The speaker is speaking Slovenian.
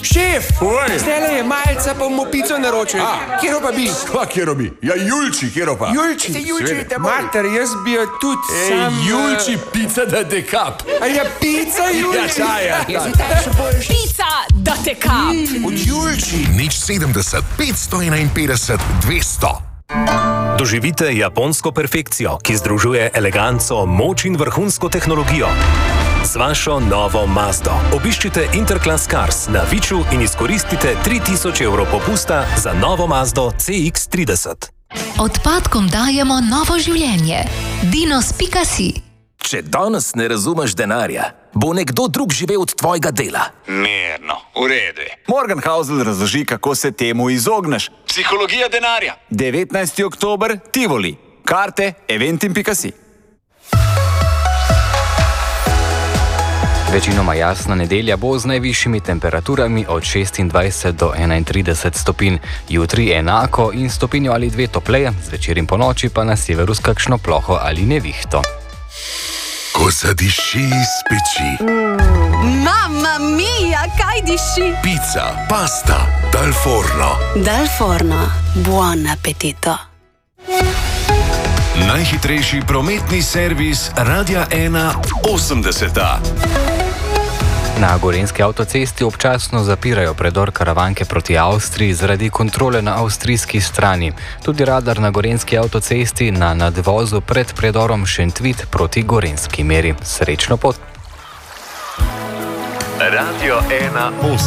Šef, zdaj je malce, pa bomo pico naročili. Kjero pa bi? Kjero bi? Ja, Julči, kjero pa? Julči, mater, jaz bi jo tudi sam... Julči, pica da te kap. A ja, pica, Julči. Pica da te kap. Od Julči. Nič 70, 551, 200. Doživite japonsko perfekcijo, ki združuje eleganco, moč in vrhunsko tehnologijo. Z vašo novo Mazdo obiščite Interclass Cars na Viču in izkoristite 3000 evrov popusta za novo Mazdo CX-30. Odpadkom dajemo novo življenje. Dinos.si. Če danes ne razumeš denarja, bo nekdo drug živel od tvojega dela. Mirno, v redu. Morgenhausl razloži, kako se temu izogneš. Psihologija denarja. 19. oktober, Tivoli. Karte eventim.si. Večinoma jasna nedelja bo z najvišjimi temperaturami od 26 do 31 stopinj. Jutri enako in stopinjo ali dve topleje, zvečer in ponoči pa na severu s kakšno ploho ali nevihto. Ko zadiši iz peči. Mamma mia, kaj diši? Pica, pasta, dal forno. Dal forno, buon appetito. Najhitrejši prometni servis Radia 1 80. Na gorenjski avtocesti občasno zapirajo predor Karavanke proti Avstriji zaradi kontrole na avstrijski strani. Tudi radar na gorenjski avtocesti na nadvozu pred predorom Šentvit proti gorenjski meri. Srečno pot! Radio 1 80.